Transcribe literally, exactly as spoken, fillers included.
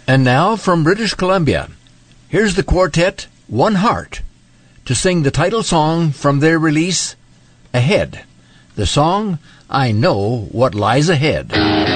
And now from British Columbia, here's the quartet One Heart to sing the title song from their release, Ahead. The song, I Know What Lies Ahead.